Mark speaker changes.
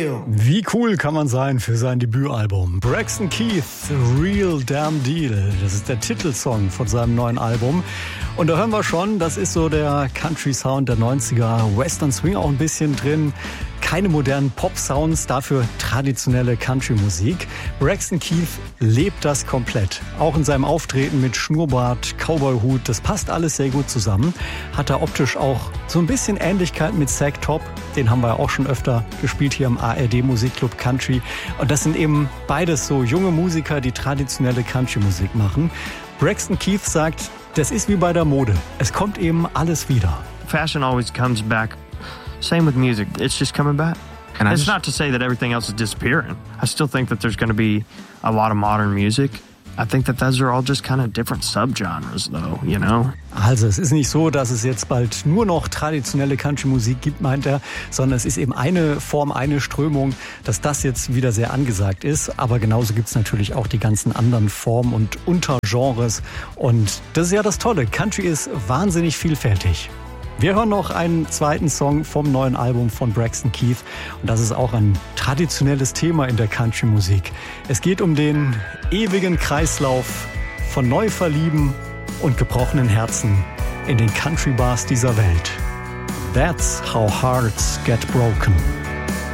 Speaker 1: deal.
Speaker 2: Wie cool kann man sein für sein Debütalbum? Braxton Keith, Real Damn Deal. Das ist der Titelsong von seinem neuen Album. Und da hören wir schon, das ist so der Country-Sound der 90er. Western Swing auch ein bisschen drin. Keine modernen Pop-Sounds, dafür traditionelle Country-Musik. Braxton Keith lebt das komplett. Auch in seinem Auftreten mit Schnurrbart, Cowboy-Hut, das passt alles sehr gut zusammen. Hat er optisch auch so ein bisschen Ähnlichkeit mit Zack Top. Den haben wir auch schon öfter gespielt hier im ARD Musikclub Country. Und das sind eben beides so junge Musiker, die traditionelle Country-Musik machen. Braxton Keith sagt, das ist wie bei der Mode. Es kommt eben alles wieder.
Speaker 3: Fashion always comes back. Same with music. It's just coming back. And it's not to say that everything else is disappearing. I still think that there's going to be a lot of modern music. I think that those are all just kind of different subgenres, though, you know?
Speaker 2: Also es ist nicht so, dass es jetzt bald nur noch traditionelle Country-Musik gibt, meint er, sondern es ist eben eine Form, eine Strömung, dass das jetzt wieder sehr angesagt ist. Aber genauso gibt es natürlich auch die ganzen anderen Formen und Untergenres. Und das ist ja das Tolle. Country ist wahnsinnig vielfältig. Wir hören noch einen zweiten Song vom neuen Album von Braxton Keith. Und das ist auch ein traditionelles Thema in der Country-Musik. Es geht um den ewigen Kreislauf von Neuverlieben und gebrochenen Herzen in den Country-Bars dieser Welt. That's how hearts get broken.